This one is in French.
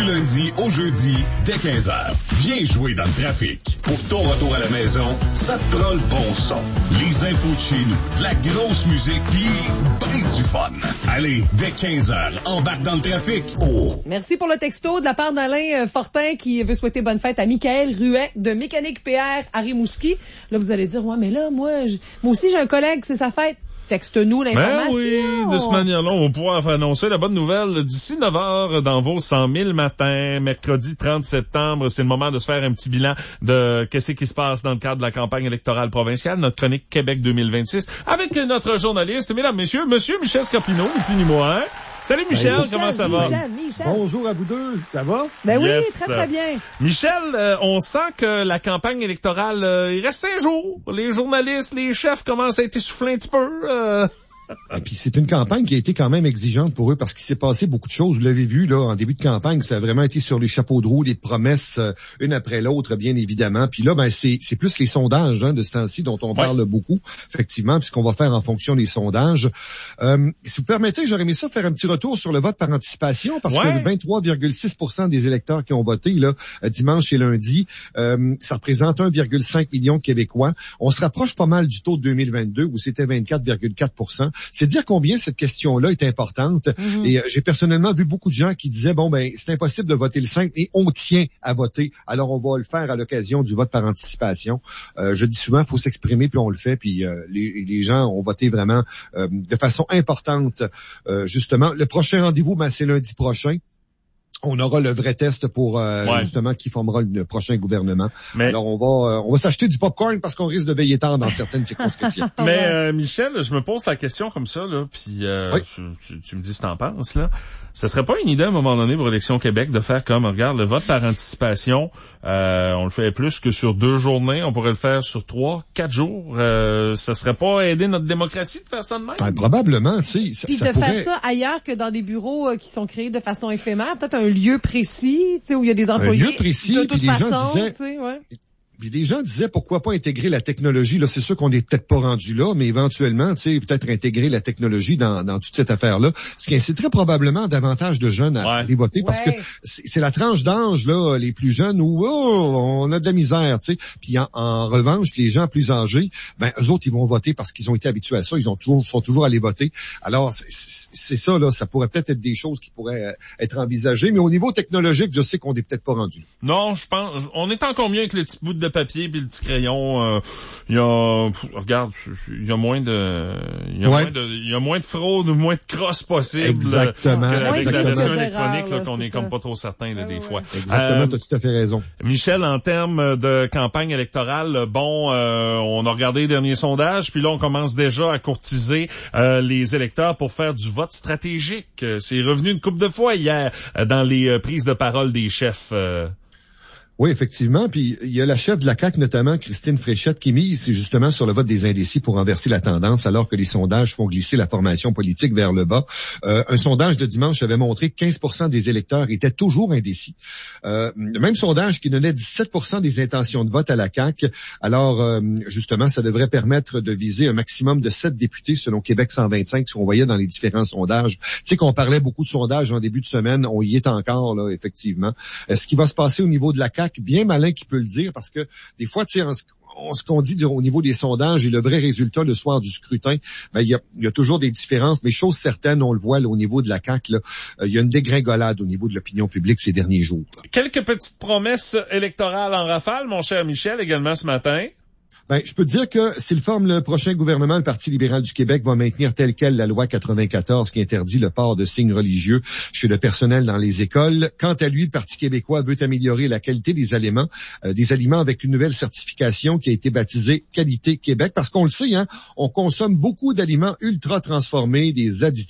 Du lundi au jeudi, dès 15h. Viens jouer dans le trafic. Pour ton retour à la maison, ça te prend le bon son. Les infos de chez nous, de la grosse musique, pis ben du fun. Allez, dès 15h, embarque dans le trafic. Oh! Merci pour le texto de la part d'Alain Fortin qui veut souhaiter bonne fête à Michael Ruet de Mécanique PR à Rimouski. Là, vous allez dire, ouais, mais là, moi aussi, j'ai un collègue, c'est sa fête. Texte-nous l'information. Ben oui, de cette manière-là, on va pouvoir annoncer la bonne nouvelle d'ici 9h dans vos 100 000 matins, mercredi 30 septembre. C'est le moment de se faire un petit bilan de qu'est-ce qui se passe dans le cadre de la campagne électorale provinciale, notre chronique Québec 2026, avec notre journaliste, mesdames, messieurs, monsieur Michel Scarpino, ni plus ni moins. Salut Michel, comment ça va? Michel. Bonjour à vous deux, ça va? Ben oui, Yes. très très bien. Michel, on sent que la campagne électorale, il reste 5 jours. Les journalistes, les chefs commencent à être essoufflés un petit peu. Et puis c'est une campagne qui a été quand même exigeante pour eux parce qu'il s'est passé beaucoup de choses. Vous l'avez vu là en début de campagne, ça a vraiment été sur les chapeaux de roue, des promesses une après l'autre, bien évidemment. Puis là, ben c'est plus les sondages de ce temps-ci dont on parle beaucoup, effectivement, puisqu'on va faire en fonction des sondages. Si vous permettez, j'aurais aimé ça faire un petit retour sur le vote par anticipation parce que 23,6% des électeurs qui ont voté là dimanche et lundi, ça représente 1,5 million de Québécois. On se rapproche pas mal du taux de 2022 où c'était 24,4%. C'est dire combien cette question-là est importante. Mm-hmm. Et j'ai personnellement vu beaucoup de gens qui disaient, bon, ben c'est impossible de voter le 5 et on tient à voter. Alors, on va le faire à l'occasion du vote par anticipation. Je dis souvent, il faut s'exprimer, puis on le fait. Puis les gens ont voté vraiment de façon importante, justement. Le prochain rendez-vous, ben, c'est lundi prochain. On aura le vrai test pour justement qui formera le prochain gouvernement. Mais alors on va s'acheter du popcorn parce qu'on risque de veiller tard dans certaines circonscriptions. Mais Michel, je me pose la question comme ça là, puis tu me dis ce que t'en penses là. Ça serait pas une idée à un moment donné pour Élection Québec de faire comme regarde le vote par anticipation, on le fait plus que sur 2 journées, on pourrait le faire sur 3, 4 jours. Ça serait pas aider notre démocratie de faire ça de même? Ben, probablement, tu sais. Puis de faire ça ailleurs que dans des bureaux qui sont créés de façon éphémère, peut-être un lieu précis, tu sais, où il y a des employés. Un lieu précis, de toute façon, tu sais, Puis des gens disaient pourquoi pas intégrer la technologie. Là, c'est sûr qu'on n'est peut-être pas rendu là, mais éventuellement, tu sais, peut-être intégrer la technologie dans toute cette affaire-là. Ce qui inciterait probablement davantage de jeunes à aller voter parce que c'est la tranche d'âge là, les plus jeunes où on a de la misère, tu sais. Puis en revanche, les gens plus âgés, ben eux autres ils vont voter parce qu'ils ont été habitués à ça, sont toujours allés voter. Alors c'est ça là, ça pourrait peut-être être des choses qui pourraient être envisagées, mais au niveau technologique, je sais qu'on n'est peut-être pas rendu. Non, je pense on est encore mieux avec le petit bout de papier puis le petit crayon. Il y a moins de fraude ou moins de crosse possible. Exactement. Avec la version électronique là, qu'on est comme pas trop certain là, des fois. Exactement, t'as tout à fait raison. Michel, en termes de campagne électorale, on a regardé les derniers sondages, puis là on commence déjà à courtiser les électeurs pour faire du vote stratégique. C'est revenu une couple de fois hier dans les prises de parole des chefs. Oui, effectivement. Puis il y a la chef de la CAQ, notamment Christine Fréchette, qui mise justement sur le vote des indécis pour renverser la tendance, alors que les sondages font glisser la formation politique vers le bas. Un sondage de dimanche avait montré que 15% des électeurs étaient toujours indécis. Le même sondage qui donnait 17% des intentions de vote à la CAQ. Alors, justement, ça devrait permettre de viser un maximum de 7 députés selon Québec 125, ce qu'on voyait dans les différents sondages. Tu sais qu'on parlait beaucoup de sondages en début de semaine, on y est encore, là, effectivement. Ce qui va se passer au niveau de la CAQ, bien malin qui peut le dire, parce que des fois, tu sais, ce qu'on dit au niveau des sondages et le vrai résultat le soir du scrutin, ben il y a toujours des différences, mais chose certaine, on le voit là, au niveau de la CAQ, il y a une dégringolade au niveau de l'opinion publique ces derniers jours. Quelques petites promesses électorales en rafale, mon cher Michel, également ce matin. Ben, je peux te dire que s'il forme le prochain gouvernement, le Parti libéral du Québec va maintenir telle quelle la loi 94 qui interdit le port de signes religieux chez le personnel dans les écoles. Quant à lui, le Parti québécois veut améliorer la qualité des aliments avec une nouvelle certification qui a été baptisée Qualité Québec, parce qu'on le sait, on consomme beaucoup d'aliments ultra transformés, des additifs